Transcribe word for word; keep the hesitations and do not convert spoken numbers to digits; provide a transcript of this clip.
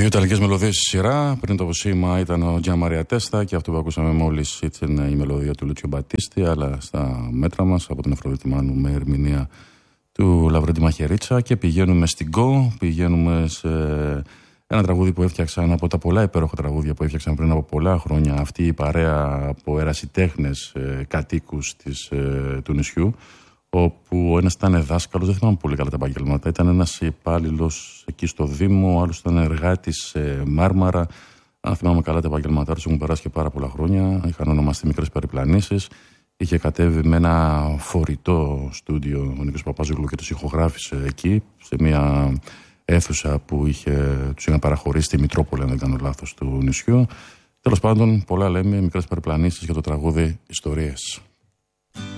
Δύο ιταλικές μελωδίες στη σειρά. Πριν το σήμα ήταν ο Gian Maria Testa και αυτό που ακούσαμε μόλις ήταν η μελωδία του Λούτσιο Μπατίστη, αλλά στα μέτρα μας από την Αφροδίτη Μάνου με ερμηνεία του Λαβρέντη Μαχαιρίτσα. Και πηγαίνουμε στην Go, πηγαίνουμε σε ένα τραγούδι που έφτιαξαν από τα πολλά υπέροχα τραγούδια που έφτιαξαν πριν από πολλά χρόνια αυτή η παρέα από ερασιτέχνες ε, κατοίκους της, ε, του νησιού, όπου ο ένας ήταν δάσκαλος, δεν θυμάμαι πολύ καλά τα επαγγέλματα, ήταν ένας υπάλληλος εκεί στο Δήμο, ο άλλος ήταν εργάτης σε Μάρμαρα. Αν θυμάμαι καλά τα επαγγέλματά τους, έχουν περάσει και πάρα πολλά χρόνια. Είχαν ονομαστεί Μικρές Περιπλανήσεις. Είχε κατέβει με ένα φορητό στούντιο ο Νίκος Παπαζόγλου και τους ηχογράφησε εκεί, σε μια αίθουσα που είχε, τους είχαν παραχωρήσει στη Μητρόπολη, αν δεν κάνω λάθος, του νησιού. Τέλος πάντων, πολλά λέμε, Μικρές Περιπλανήσεις για το τραγούδι Ιστορίες.